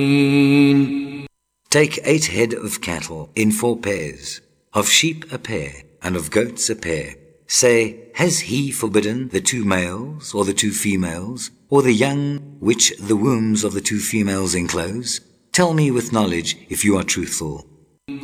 Take 8 head of cattle in 4 pairs, of sheep a pair, and of goats a pair. Say, has he forbidden the 2 males, or the 2 females, or the young which the wombs of the 2 females enclose? Tell me with knowledge if you are truthful.